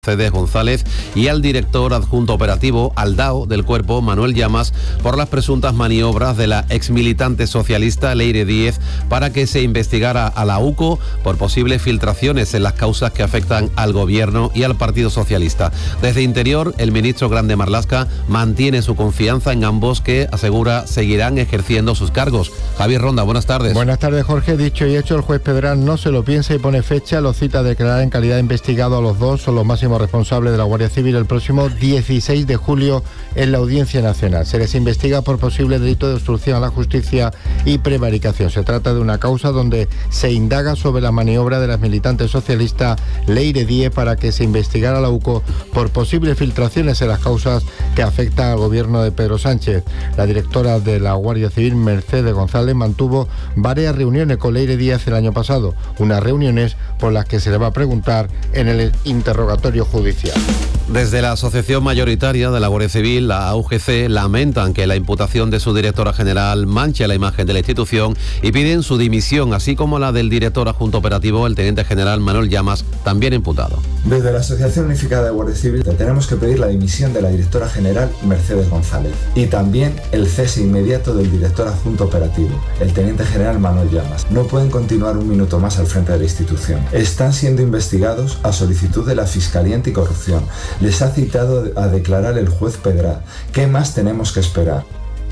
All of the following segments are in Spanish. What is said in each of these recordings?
Mercedes González y al director adjunto operativo al DAO del cuerpo, Manuel Llamas, por las presuntas maniobras de la exmilitante socialista Leire Díez para que se investigara a la UCO por posibles filtraciones en las causas que afectan al gobierno y al Partido Socialista. Desde Interior, el ministro Grande Marlaska mantiene su confianza en ambos, que asegura seguirán ejerciendo sus cargos. Javier Ronda, buenas tardes. Buenas tardes, Jorge. Dicho y hecho, el juez Pedrán no se lo piensa y pone fecha. Lo cita a declarar en calidad de investigado a los dos. Son los máximos responsables de la Guardia Civil el próximo 16 de julio en la Audiencia Nacional. Se les investiga por posible delito de obstrucción a la justicia y prevaricación. Se trata de una causa donde se indaga sobre la maniobra de las militantes socialistas Leire Díez para que se investigara a la UCO por posibles filtraciones en las causas que afectan al gobierno de Pedro Sánchez. La directora de la Guardia Civil, Mercedes González, mantuvo varias reuniones con Leire Díez el año pasado, unas reuniones por las que se le va a preguntar en el interrogatorio judicial. Desde la Asociación Mayoritaria de la Guardia Civil, la AUGC, lamentan que la imputación de su directora general manche la imagen de la institución y piden su dimisión, así como la del director adjunto operativo, el teniente general Manuel Llamas, también imputado. Desde la Asociación Unificada de Guardia Civil tenemos que pedir la dimisión de la directora general Mercedes González y también el cese inmediato del director adjunto operativo, el teniente general Manuel Llamas. No pueden continuar un minuto más al frente de la institución. Están siendo investigados a solicitud de la Fiscalía Anticorrupción. Les ha citado a declarar el juez Pedrán. ¿Qué más tenemos que esperar?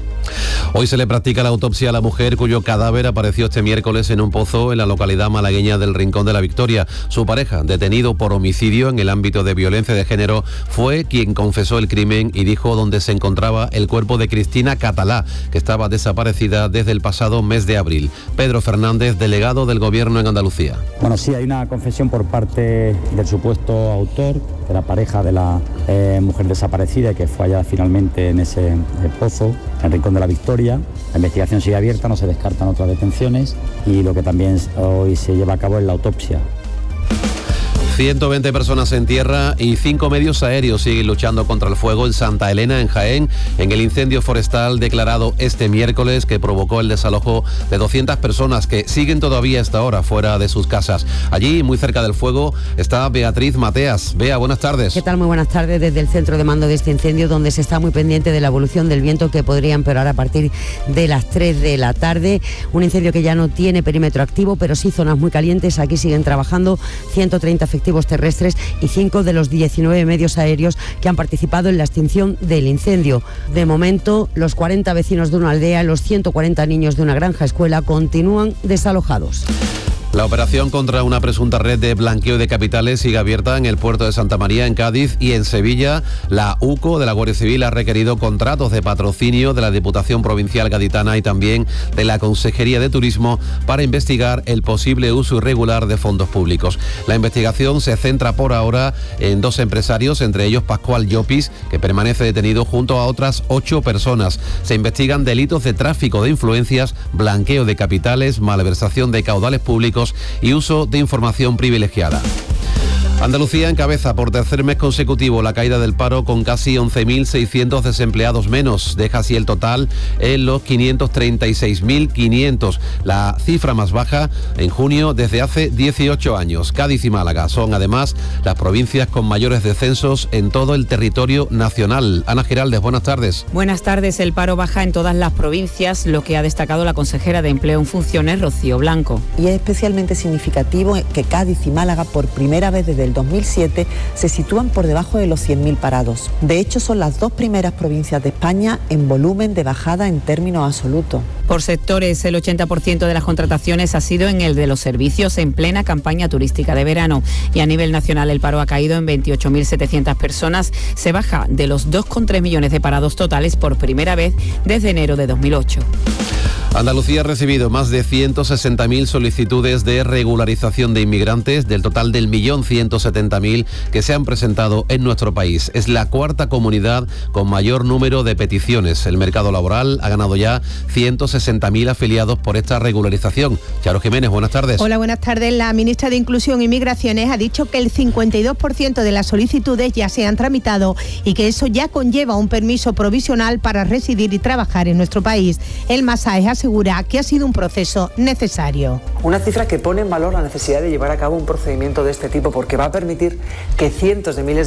Hoy se le practica la autopsia a la mujer cuyo cadáver apareció este miércoles en un pozo en la localidad malagueña del Rincón de la Victoria. Su pareja, detenido por homicidio en el ámbito de violencia de género, fue quien confesó el crimen y dijo dónde se encontraba el cuerpo de Cristina Catalá, que estaba desaparecida desde el pasado mes de abril. Pedro Fernández, delegado del Gobierno en Andalucía. Bueno, sí, hay una confesión por parte del supuesto autor, de la pareja de la mujer desaparecida, que fue hallada finalmente en ese pozo, en el Rincón de la Victoria. La investigación sigue abierta, no se descartan otras detenciones y lo que también hoy se lleva a cabo es la autopsia. 120 personas en tierra y 5 medios aéreos siguen luchando contra el fuego en Santa Elena, en Jaén, en el incendio forestal declarado este miércoles que provocó el desalojo de 200 personas que siguen todavía hasta ahora fuera de sus casas. Allí, muy cerca del fuego, está Beatriz Mateas. Bea, buenas tardes. ¿Qué tal? Muy buenas tardes desde el centro de mando de este incendio, donde se está muy pendiente de la evolución del viento, que podría empeorar a partir de las 3 de la tarde. Un incendio que ya no tiene perímetro activo, pero sí zonas muy calientes. Aquí siguen trabajando 130 efectivos terrestres y 5 de los 19 medios aéreos que han participado en la extinción del incendio. De momento, los 40 vecinos de una aldea y los 140 niños de una granja escuela continúan desalojados. La operación contra una presunta red de blanqueo de capitales sigue abierta en el puerto de Santa María, en Cádiz, y en Sevilla. La UCO de la Guardia Civil ha requerido contratos de patrocinio de la Diputación Provincial Gaditana y también de la Consejería de Turismo para investigar el posible uso irregular de fondos públicos. La investigación se centra por ahora en 2 empresarios, entre ellos Pascual Llopis, que permanece detenido junto a otras 8 personas. Se investigan delitos de tráfico de influencias, blanqueo de capitales, malversación de caudales públicos y uso de información privilegiada. Andalucía encabeza por tercer mes consecutivo la caída del paro, con casi 11.600 desempleados menos. Deja así el total en los 536.500, la cifra más baja en junio desde hace 18 años. Cádiz y Málaga son además las provincias con mayores descensos en todo el territorio nacional. Ana Giraldez, buenas tardes. Buenas tardes. El paro baja en todas las provincias, lo que ha destacado la consejera de Empleo en funciones, Rocío Blanco. Y es especialmente significativo que Cádiz y Málaga, por primera vez desde el 2007, se sitúan por debajo de los 100.000 parados. De hecho, son las 2 primeras provincias de España en volumen de bajada en términos absolutos. Por sectores, el 80% de las contrataciones ha sido en el de los servicios en plena campaña turística de verano. Y a nivel nacional el paro ha caído en 28.700 personas. Se baja de los 2,3 millones de parados totales por primera vez desde enero de 2008. Andalucía ha recibido más de 160.000 solicitudes de regularización de inmigrantes, del total del 1.170.000 que se han presentado en nuestro país. Es la 4ª comunidad con mayor número de peticiones. El mercado laboral ha ganado ya 160.000 afiliados por esta regularización. Charo Jiménez, buenas tardes. Hola, buenas tardes. La ministra de Inclusión y Migraciones ha dicho que el 52% de las solicitudes ya se han tramitado y que eso ya conlleva un permiso provisional para residir y trabajar en nuestro país. El masaje ha asegura que ha sido un proceso necesario. Una cifra que pone en valor la necesidad de llevar a cabo un procedimiento de este tipo porque va a permitir que cientos de miles